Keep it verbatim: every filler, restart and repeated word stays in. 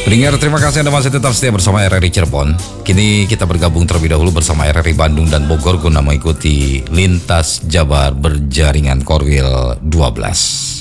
Pendengar, terima kasih Anda masih tetap setia bersama R R I Cirebon. Kini kita bergabung terlebih dahulu bersama R R I Bandung dan Bogor guna mengikuti lintas Jabar berjaringan Korwil dua belas.